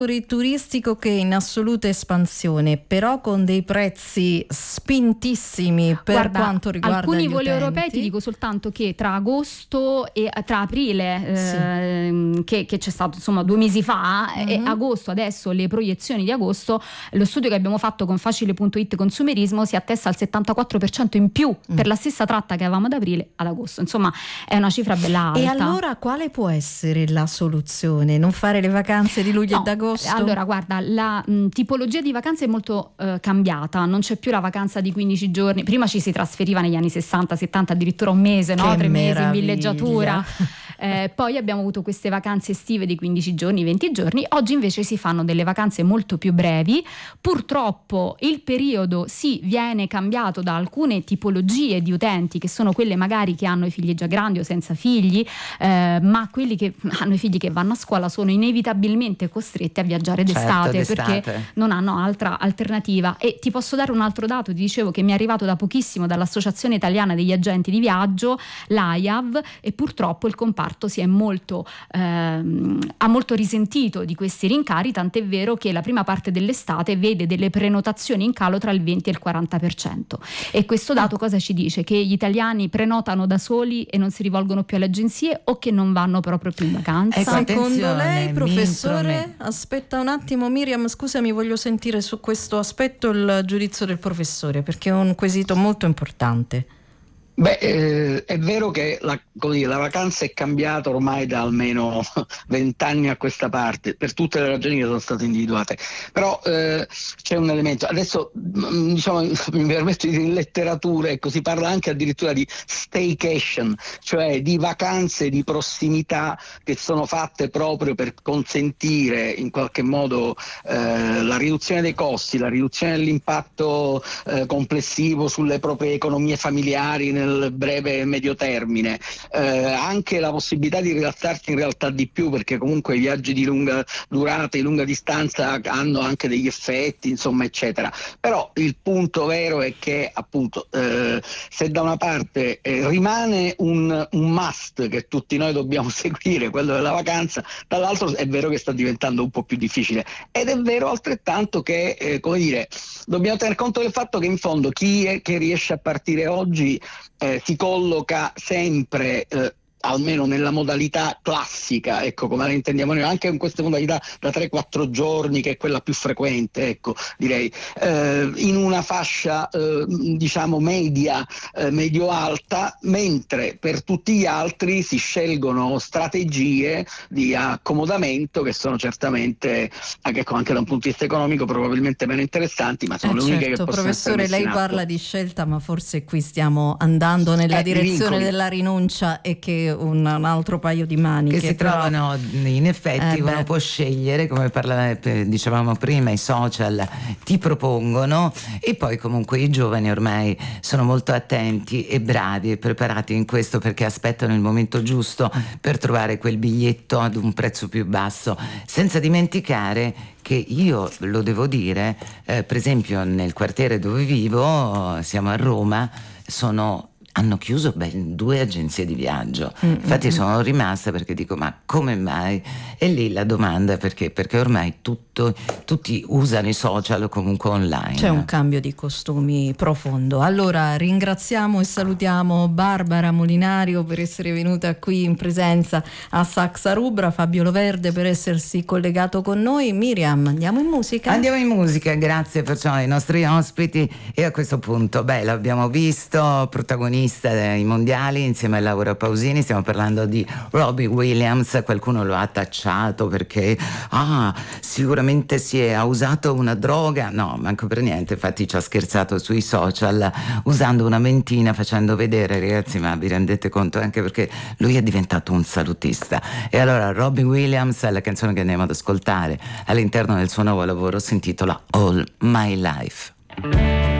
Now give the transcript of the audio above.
turistico che è in assoluta espansione, però con dei prezzi spintissimi per quanto riguarda alcuni gli voli utenti. europei. Ti dico soltanto che tra agosto e tra aprile, che c'è stato insomma 2 mesi fa, e agosto, adesso le proiezioni di agosto, lo studio che abbiamo fatto con Facile.it Consumerismo si attesta al 74% in più per la stessa tratta che avevamo ad aprile ad agosto. Insomma, è una cifra bella alta. E allora quale può essere la soluzione? Non fare le vacanze di luglio e d'agosto? Allora guarda, la tipologia di vacanze è molto cambiata, non c'è più la vacanza di 15 giorni, prima ci si trasferiva negli anni 60-70 addirittura un mese, no? 3 mesi in villeggiatura. Poi abbiamo avuto queste vacanze estive di 15 giorni, 20 giorni, oggi invece si fanno delle vacanze molto più brevi. Purtroppo il periodo viene cambiato da alcune tipologie di utenti, che sono quelle magari che hanno i figli già grandi o senza figli, ma quelli che hanno i figli che vanno a scuola sono inevitabilmente costretti a viaggiare d'estate, perché non hanno altra alternativa. E ti posso dare un altro dato, ti dicevo che mi è arrivato da pochissimo dall'Associazione Italiana degli Agenti di Viaggio, l'AIAV, e purtroppo il comparto si è ha molto risentito di questi rincari, tant'è vero che la prima parte dell'estate vede delle prenotazioni in calo tra il 20 e il 40%. E questo dato cosa ci dice? Che gli italiani prenotano da soli e non si rivolgono più alle agenzie, o che non vanno proprio più in vacanza? Secondo lei, professore? Aspetta un attimo, Miriam, scusami, voglio sentire su questo aspetto il giudizio del professore, perché è un quesito molto importante. È vero che la vacanza è cambiata ormai da almeno 20 anni a questa parte, per tutte le ragioni che sono state individuate, però c'è un elemento, adesso diciamo, mi permetto di dire, in letteratura, ecco, si parla anche addirittura di staycation, cioè di vacanze di prossimità che sono fatte proprio per consentire in qualche modo la riduzione dei costi, la riduzione dell'impatto complessivo sulle proprie economie familiari nel breve e medio termine, anche la possibilità di rilassarsi in realtà di più, perché comunque i viaggi di lunga durata, di lunga distanza hanno anche degli effetti, insomma, eccetera. Però il punto vero è che appunto se da una parte rimane un must che tutti noi dobbiamo seguire, quello della vacanza, dall'altro è vero che sta diventando un po' più difficile, ed è vero altrettanto che come dire, dobbiamo tener conto del fatto che in fondo chi è che riesce a partire oggi si colloca sempre almeno nella modalità classica, ecco, come la intendiamo noi, anche in queste modalità da 3-4 giorni, che è quella più frequente, ecco, direi, in una fascia diciamo media, medio-alta, mentre per tutti gli altri si scelgono strategie di accomodamento che sono certamente, anche da un punto di vista economico, probabilmente meno interessanti, ma sono le uniche che possono professore, essere messe lei in atto. parla di scelta, ma forse qui stiamo andando nella direzione della rinuncia, e che un altro paio di maniche che si trovano, in effetti uno può scegliere, come dicevamo prima, i social ti propongono, e poi comunque i giovani ormai sono molto attenti e bravi e preparati in questo, perché aspettano il momento giusto per trovare quel biglietto ad un prezzo più basso, senza dimenticare che io lo devo dire, per esempio nel quartiere dove vivo, siamo a Roma, hanno chiuso 2 agenzie di viaggio. Infatti sono rimasta, perché dico, ma come mai? E lì la domanda è perché ormai tutti usano i social o comunque online. C'è un cambio di costumi profondo. Allora ringraziamo e salutiamo Barbara Molinario per essere venuta qui in presenza a Saxa Rubra, Fabio Loverde per essersi collegato con noi. Miriam, andiamo in musica? Andiamo in musica, grazie perciò ai nostri ospiti. E a questo punto, l'abbiamo visto, protagonista ai mondiali insieme a Laura Pausini, stiamo parlando di Robbie Williams. Qualcuno lo ha tacciato perché sicuramente ha usato una droga. No, manco per niente, infatti ci ha scherzato sui social usando una mentina, facendo vedere, ragazzi, ma vi rendete conto, anche perché lui è diventato un salutista. E allora Robbie Williams, la canzone che andiamo ad ascoltare all'interno del suo nuovo lavoro, si intitola All My Life.